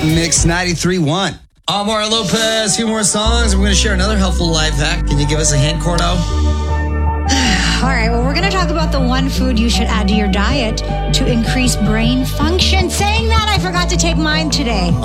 Mix 93.1. Omar Lopez, a few more songs. We're going to share another helpful life hack. Can you give us a hint, Cordo? All right, well, we're going to talk about the one food you should add to your diet to increase brain function. Saying that, I forgot to take mine today.